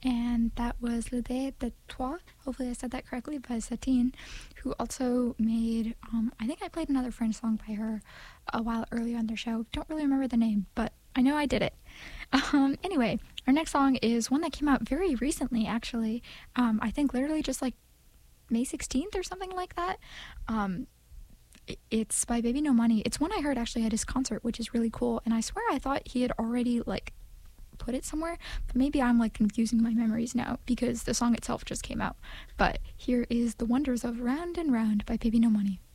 and that was Le Dé de Toi, hopefully I said that correctly, by Satine, who also made, I think I played another French song by her a while earlier on their show. Don't really remember the name, but I know I did it. Anyway, our next song is one that came out very recently, actually. I think literally just like May 16th or something like that. It's by Baby No Money. It's one I heard actually at his concert, which is really cool, and I swear I thought he had already like put it somewhere, but maybe I'm like confusing my memories now because the song itself just came out. But here is The Wonders of Round and Round by Baby No Money.